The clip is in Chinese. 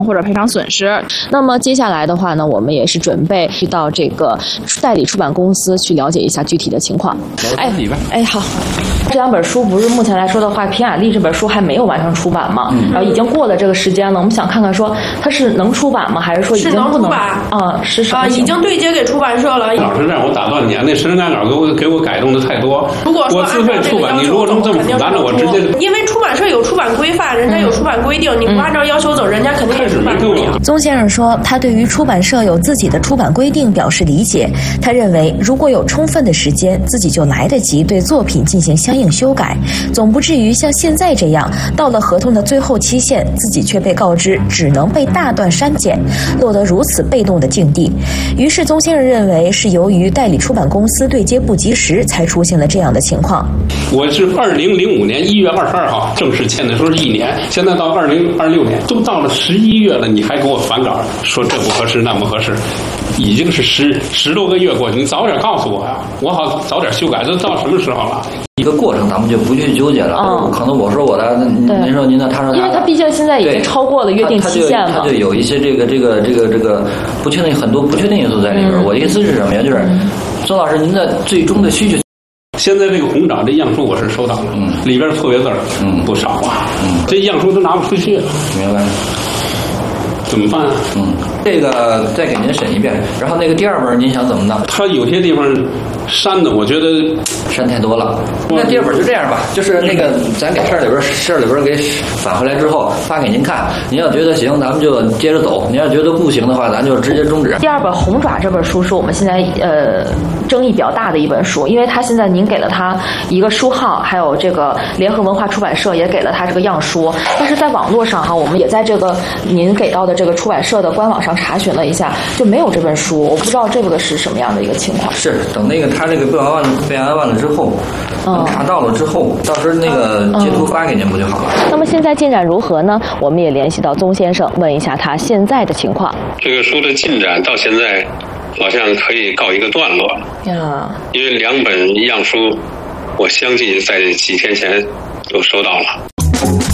或者赔偿损失。 那么接下来的话呢，我们也是准备去到这个代理出版公司去了解一下具体的情况。 好。 这两本书不是目前来说的话，平雅丽这本书还没有完成出版嘛？然后已经过了这个时间了，我们想看看说它是能出版吗？还是说已经不能出版？ 是什么？ 已经对接给出版社了。 老师让我打断你，那审查稿给我改动的太多。 如果我自费出版，你如果能这么复杂，那我直接。 因为出版社有出版规范，人家有出版规定，你不按照要求走，人家肯定也出版不了。 宗先生说，他对于出版社有自己的出版规定表示理解。他认为，如果有充分的时间，自己就来得及对作品进行相应修改，总不至于像现在这样，到了合同的最后期限，自己却被告知只能被大段删减，落得如此被动的境地。于是，宗先生认为是由于代理出版公司对接不及时，才出现了这样的情况。 我是2005年1月22号正式签的时候是1年，现在到2026年，都到了11月了，你还给我返稿，说这不合适那不合适，已经是十多个月过去，你早点告诉我呀，我好早点修改，这到什么时候了？ 一个过程，咱们就不去纠结了。可能我说我的，您说您的，他说他， 因为他毕竟现在已经超过了约定期限了， 他就有一些这个不确定，很多不确定因素在里边。我的意思是什么呀？就是周老师，您的最终的需求。 现在这个红掌这样书我是收到了，里边错别字不少啊，这样书都拿不出去了。 明白。 怎么办啊？ 这个再给您审一遍，然后那个第二本您想怎么弄？ 他有些地方删的，我觉得删太多了。那第二本就这样吧，就是那个咱给市里边给返回来之后发给您看，您要觉得行，咱们就接着走；您要觉得不行的话，咱就直接终止。 第二本《红爪》这本书是我们现在争议比较大的一本书，因为它现在您给了它一个书号，还有这个联合文化出版社也给了它这个样书，但是在网络上哈，我们也在这个您给到的这个出版社的官网上查询了一下，就没有这本书，我不知道这个是什么样的一个情况。 是等那个他这个备案完了之后，查到了之后，到时候那个截图发给您不就好了？ 那么现在进展如何呢？我们也联系到宗先生，问一下他现在的情况。 这个书的进展到现在好像可以告一个段落呀， 因为2本样书，我相信在几天前就收到了。